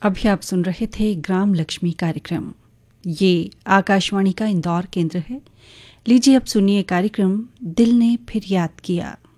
अभी आप सुन रहे थे ग्राम लक्ष्मी कार्यक्रम। ये आकाशवाणी का इंदौर केंद्र है। लीजिए अब सुनिए कार्यक्रम दिल ने फिर याद किया।